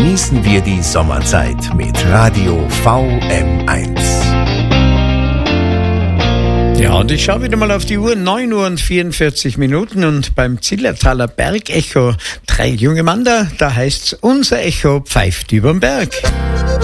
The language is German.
genießen wir die Sommerzeit mit Radio VM1. Ja, und ich schaue wieder mal auf die Uhr, 9 Uhr und 44 Minuten und beim Zillertaler Bergecho 3 junge Mann da heißt's, unser Echo pfeift überm Berg.